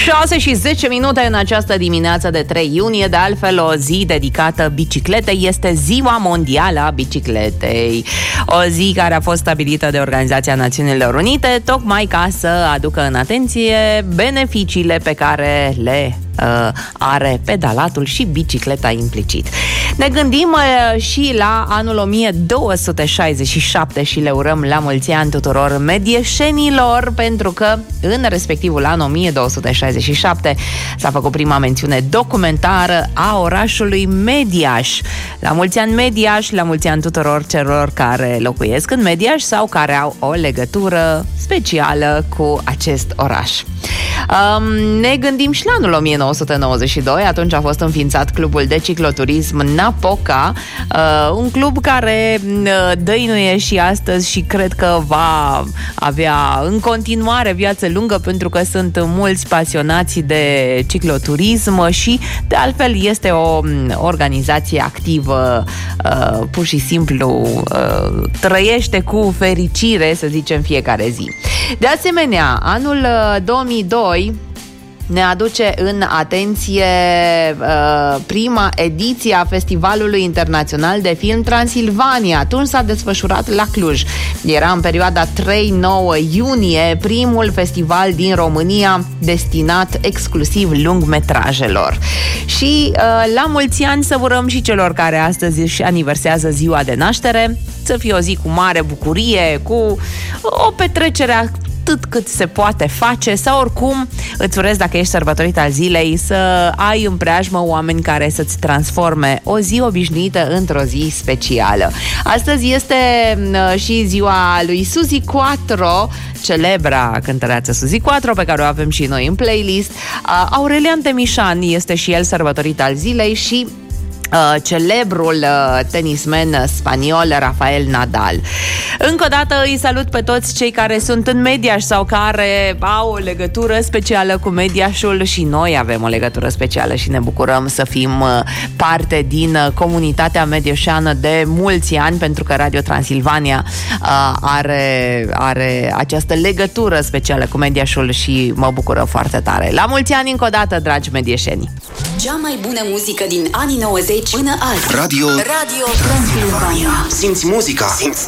6:10 în această dimineață de 3 iunie, de altfel o zi dedicată bicicletei, este Ziua Mondială a Bicicletei. O zi care a fost stabilită de Organizația Națiunilor Unite tocmai ca să aducă în atenție beneficiile pe care le are pedalatul și bicicleta implicit. Ne gândim și la anul 1267 și le urăm la mulți ani tuturor medieșenilor, pentru că în respectivul an 1267 s-a făcut prima mențiune documentară a orașului Mediaș. La mulți ani Mediaș, la mulți ani tuturor celor care locuiesc în Mediaș sau care au o legătură specială cu acest oraș. Ne gândim și la anul 1992, atunci a fost înființat clubul de cicloturism Napoca, un club care dăinuie și astăzi și cred că va avea în continuare viață lungă, pentru că sunt mulți pasionați de cicloturism și de altfel este o organizație activă, pur și simplu trăiește cu fericire, să zicem, fiecare zi. De asemenea, anul 2002 ne aduce în atenție prima ediție a Festivalului Internațional de Film Transilvania. Atunci s-a desfășurat la Cluj. Era în perioada 3-9 iunie, primul festival din România destinat exclusiv lungmetrajelor. Și la mulți ani să urăm și celor care astăzi își aniversează ziua de naștere, să fie o zi cu mare bucurie, cu o petrecere atât cât se poate face, sau oricum îți urez, dacă ești sărbătorit al zilei, să ai în preajmă oameni care să-ți transforme o zi obișnuită într-o zi specială. Astăzi este și ziua lui Suzi Quatro, celebra cântăreață Suzi Quatro, pe care o avem și noi în playlist. Aurelian Temișan este și el sărbătorit al zilei și celebrul tenismen spaniol Rafael Nadal. Încă o dată îi salut pe toți cei care sunt în Mediaș sau care au o legătură specială cu Mediașul, și noi avem o legătură specială și ne bucurăm să fim parte din comunitatea medieșeană de mulți ani, pentru că Radio Transilvania are această legătură specială cu Mediașul și mă bucură foarte tare. La mulți ani încă o dată, dragi medieșeni! Cea mai bună muzică din anii 90 până azi. Radio Transilvania. Simți muzica. Simți